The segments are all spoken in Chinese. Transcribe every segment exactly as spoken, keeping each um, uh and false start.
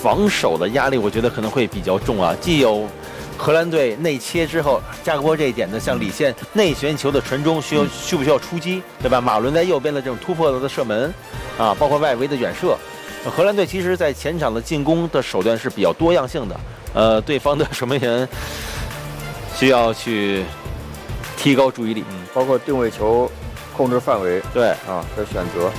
防守的压力，我觉得可能会比较重啊。既有荷兰队内切之后，加格波这一点呢，像里线内旋球的传中需要需不需要出击，对吧？马伦在右边的这种突破的射门，啊，包括外围的远射。荷兰队其实在前场的进攻的手段是比较多样性的，呃，对方的守门员需要去提高注意力， 嗯，包括定位球、控制范围， 对啊的选择。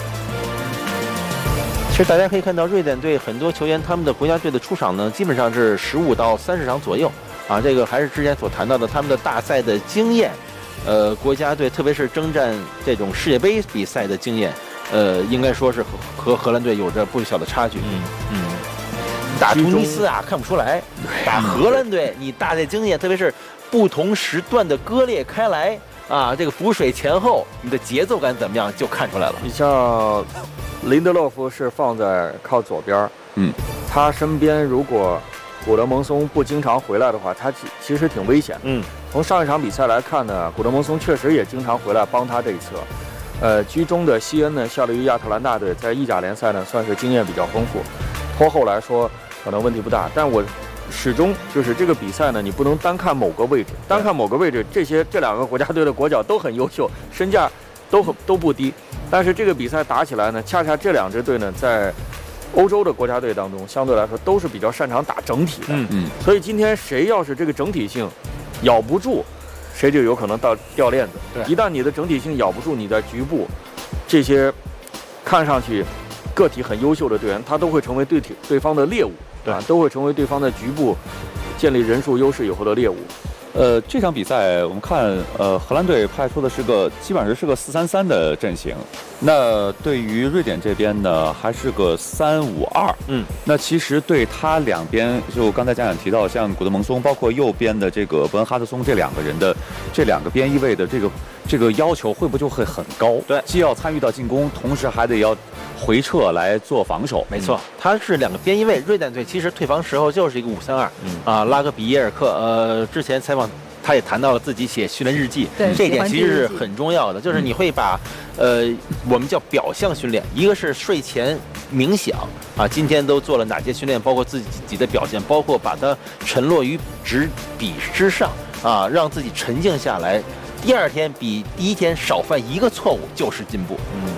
其实大家可以看到，瑞典队很多球员他们的国家队的出场呢，基本上是十五到三十场左右啊。这个还是之前所谈到的他们的大赛的经验，呃，国家队特别是征战这种世界杯比赛的经验，呃，应该说是和和荷兰队有着不小的差距。 嗯嗯， 打突尼斯啊看不出来，打荷兰队你大赛经验，特别是不同时段的割裂开来啊，这个补水前后，你的节奏感怎么样就看出来了。 你像林德洛夫是放在靠左边， 嗯， 他身边如果古德蒙松不经常回来的话，他其其实挺危险的。 嗯， 从上一场比赛来看呢，古德蒙松确实也经常回来帮他这一侧。呃，居中的西恩呢，效力于亚特兰大队，在意甲联赛呢算是经验比较丰富，拖后来说可能问题不大。但我始终就是这个比赛呢，你不能单看某个位置，单看某个位置，这些这两个国家队的国脚都很优秀，身价都很都不低。但是这个比赛打起来呢，恰恰这两支队呢，在欧洲的国家队当中，相对来说都是比较擅长打整体的。 嗯嗯。 所以今天谁要是这个整体性咬不住，谁就有可能到掉链子。 对， 一旦你的整体性咬不住，你在局部这些看上去个体很优秀的队员，他都会成为对体对方的猎物，对吧？都会成为对方在局部建立人数优势以后的猎物。 呃，这场比赛我们看，呃，荷兰队派出的是个基本上是个四三三的阵型。那对于瑞典这边呢，还是个三五二。嗯，那其实对他两边，就刚才家长提到，像古德蒙松，包括右边的这个伯恩哈德松这两个人的这两个边翼位的这个这个要求，会不会就会很高？ 对， 既要参与到进攻，同时还得要回撤来做防守。 没错，他是两个边翼位。瑞典队其实退防时候就是一个五三二。嗯啊，拉格比耶尔克，呃，之前采访他也谈到了自己写训练日记， 对， 这一点其实是很重要的，就是你会把，呃，我们叫表象训练，一个是睡前冥想啊，今天都做了哪些训练，包括自己的表现，包括把它沉落于纸笔之上啊，让自己沉静下来，第二天比第一天少犯一个错误就是进步。 嗯。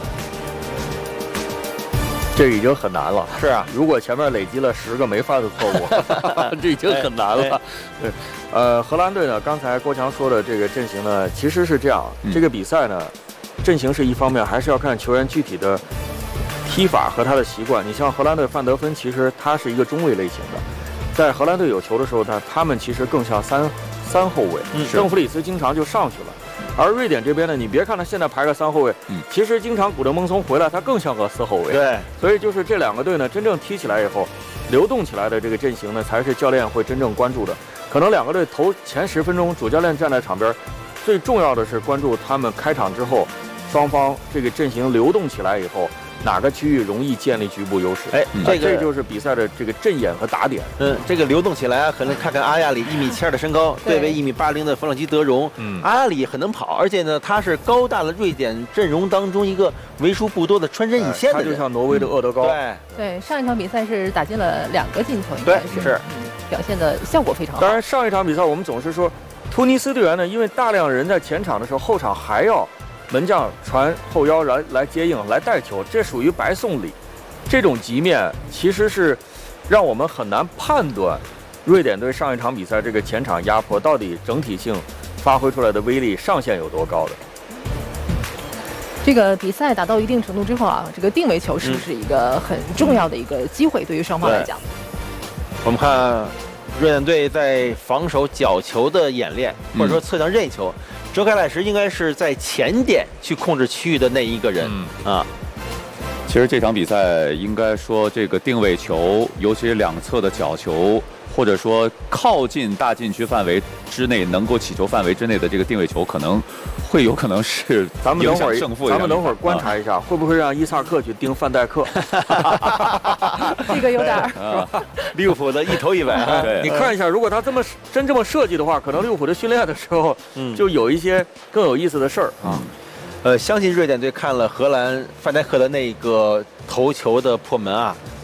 这已经很难了， 是啊， 如果前面累积了十个没犯的错误，这已经很难了。对，呃，荷兰队呢，刚才郭强说的这个阵型呢，其实是这样，嗯、这个比赛呢，阵型是一方面，还是要看球员具体的踢法和他的习惯。你像荷兰队范德芬，其实他是一个中卫类型的，在荷兰队有球的时候，他他们其实更像三三后卫，嗯、邓弗里斯经常就上去了。而瑞典这边呢，你别看他现在排个三后卫，嗯，其实经常古德蒙松回来，他更像个四后卫。 对， 所以就是这两个队呢，真正踢起来以后，流动起来的这个阵型呢，才是教练会真正关注的。可能两个队头前十分钟，主教练站在场边，最重要的是关注他们开场之后，双方这个阵型流动起来以后，哪个区域容易建立局部优势？ 哎，这个这就是比赛的这个阵眼和打点。 嗯，这个流动起来啊，可能看看阿亚里一米七二的身高，对位一米八零的弗朗基德容。嗯，阿亚里很能跑，而且呢，他是高大了瑞典阵容当中一个为数不多的穿针引线的人。 他就像挪威的厄德高。 对对，上一场比赛是打进了两个进球，应该是是、 嗯、表现的效果非常好。 当然，上一场比赛我们总是说，突尼斯队员呢，因为大量人在前场的时候，后场还要门将传后腰来来接应来带球，这属于白送礼。这种局面其实是让我们很难判断瑞典队上一场比赛这个前场压迫到底整体性发挥出来的威力上限有多高的。 这个比赛打到一定程度之后啊，这个定位球是不是一个很重要的一个机会？对于双方来讲， 我们看瑞典队在防守角球的演练，或者说侧向任意球。嗯，哲凯莱什应该是在前点去控制区域的那一个人、嗯、啊。 其实这场比赛应该说，这个定位球，尤其是两侧的角球，或者说靠近大禁区范围之内能够起球范围之内的这个定位球，可能会有可能是影响胜负。 咱们等会儿观察一下，啊、会不会让伊萨克去盯范戴克？ 这个有点儿、 啊，利物浦的一头一尾。 你看一下，如果他这么真这么设计的话，可能利物浦的训练的时候，嗯，就有一些更有意思的事儿啊。 嗯呃，相信瑞典队看了荷兰范戴克的那个头球的破门啊，